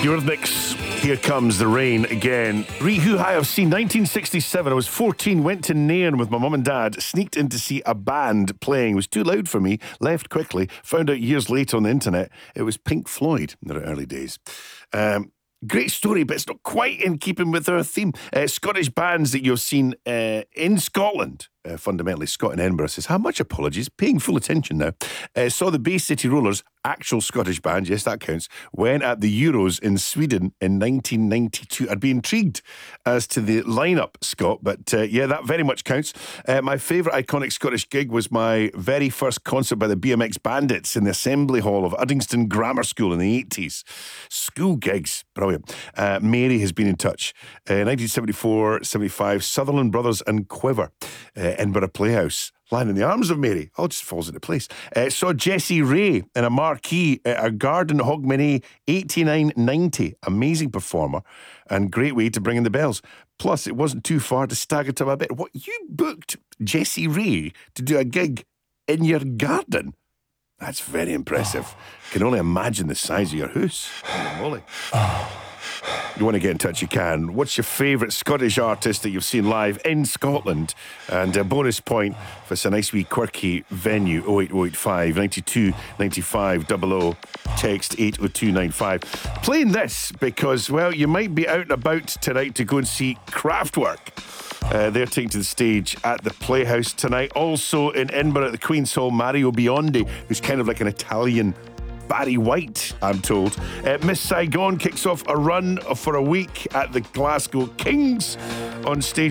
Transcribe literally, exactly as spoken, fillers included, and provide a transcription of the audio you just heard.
Eurythmics, Here Comes the Rain again. Re Who I Have Seen, nineteen sixty-seven. I was fourteen, went to Nairn with my mum and dad, sneaked in to see a band playing. It was too loud for me, left quickly, found out years later on the internet it was Pink Floyd in their early days. Um, Great story, but it's not quite in keeping with our theme. Uh, Scottish bands that you've seen uh, in Scotland, uh, fundamentally Scott in Edinburgh says, how much apologies, paying full attention now. Uh, saw the Bay City Rollers, actual Scottish band, yes, that counts, when at the Euros in Sweden in nineteen ninety-two. I'd be intrigued as to the lineup, Scott, but uh, yeah, that very much counts. Uh, my favourite iconic Scottish gig was my very first concert by the B M X Bandits in the Assembly Hall of Uddingston Grammar School in the eighties. School gigs, brilliant. Uh, Mary has been in touch. Uh, nineteen seventy-four seventy-five, Sutherland Brothers and Quiver, uh, Edinburgh Playhouse. Lying in the arms of Mary. All just falls into place. Uh, saw Jessie Ray in a marquee at a Garden Hogmanay eighty-nine ninety. Amazing performer and great way to bring in the bells. Plus, it wasn't too far to stagger to a bit. What, you booked Jessie Ray to do a gig in your garden? That's very impressive. Can only imagine the size of your house. Holy moly. You want to get in touch, you can. What's your favourite Scottish artist that you've seen live in Scotland? And a bonus point if it's a nice wee quirky venue. oh eight oh eight five, nine two nine five, double oh. Text eight oh two nine five. Playing this because, well, you might be out and about tonight to go and see Kraftwerk. Uh, they're taking to the stage at the Playhouse tonight. Also in Edinburgh at the Queen's Hall, Mario Biondi, who's kind of like an Italian Barry White, I'm told. Uh, Miss Saigon kicks off a run for a week at the Glasgow Kings on stage